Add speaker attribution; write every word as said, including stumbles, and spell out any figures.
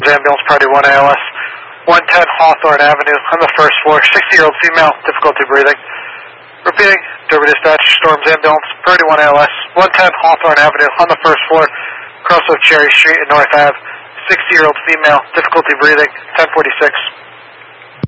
Speaker 1: Ambulance, Priority one A L S. one ten Hawthorne Avenue on the first floor, sixty-year-old female, difficulty breathing. Repeating, Derby Dispatch, Storms Ambulance, Priority one A L S, one ten Hawthorne Avenue on the first floor, cross of Cherry Street and North Ave, sixty-year-old female, difficulty breathing, ten forty-six.